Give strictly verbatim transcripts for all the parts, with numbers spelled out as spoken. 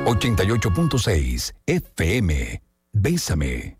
ochenta y ocho punto seis F M. Bésame.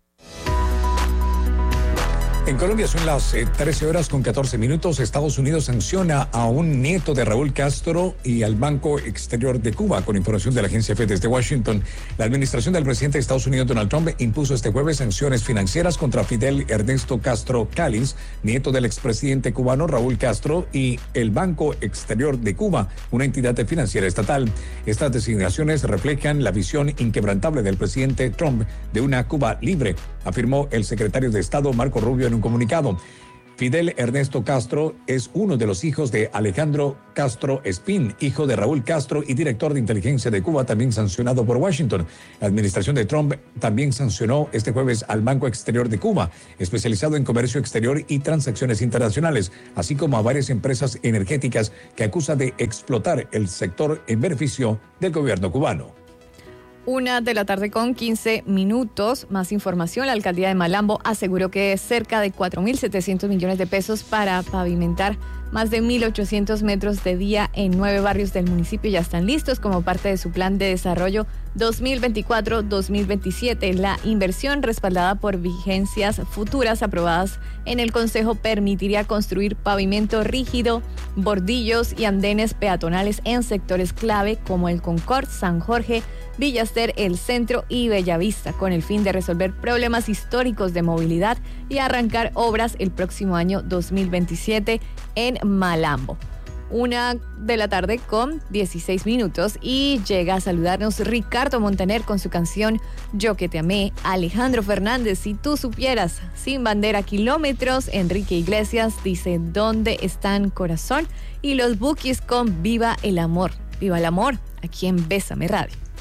En Colombia son las eh, trece horas con catorce minutos. Estados Unidos sanciona a un nieto de Raúl Castro y al Banco Exterior de Cuba. Con información de la agencia F E desde Washington, la administración del presidente de Estados Unidos, Donald Trump, impuso este jueves sanciones financieras contra Fidel Ernesto Castro Cáliz, nieto del expresidente cubano Raúl Castro, y el Banco Exterior de Cuba, una entidad financiera estatal. Estas designaciones reflejan la visión inquebrantable del presidente Trump de una Cuba libre, afirmó el secretario de Estado Marco Rubio en un comunicado. Fidel Ernesto Castro es uno de los hijos de Alejandro Castro Espín, hijo de Raúl Castro y director de inteligencia de Cuba, también sancionado por Washington. La administración de Trump también sancionó este jueves al Banco Exterior de Cuba, especializado en comercio exterior y transacciones internacionales, así como a varias empresas energéticas que acusa de explotar el sector en beneficio del gobierno cubano. Una de la tarde con quince minutos. Más información. La alcaldía de Malambo aseguró que cerca de cuatro mil setecientos millones de pesos para pavimentar más de mil ochocientos metros de vía en nueve barrios del municipio ya están listos como parte de su plan de desarrollo dos mil veinticuatro a dos mil veintisiete. La inversión, respaldada por vigencias futuras aprobadas en el Consejo, permitiría construir pavimento rígido, bordillos y andenes peatonales en sectores clave como el Concord, San Jorge, Villaster, El Centro y Bellavista, con el fin de resolver problemas históricos de movilidad y arrancar obras el próximo año dos mil veintisiete en Malambo. Una de la tarde con dieciséis minutos y llega a saludarnos Ricardo Montaner con su canción Yo que te amé. Alejandro Fernández, si tú supieras, Sin bandera, Kilómetros. Enrique Iglesias dice ¿Dónde están, corazón? Y los Bukis con Viva el amor. Viva el amor, aquí en Bésame Radio.